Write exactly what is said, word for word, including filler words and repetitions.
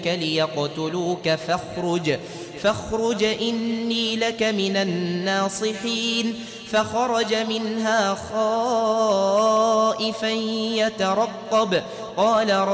ليقتلوك فاخرج فاخرج إني لك من الناصحين فخرج منها خائفا يترقب قال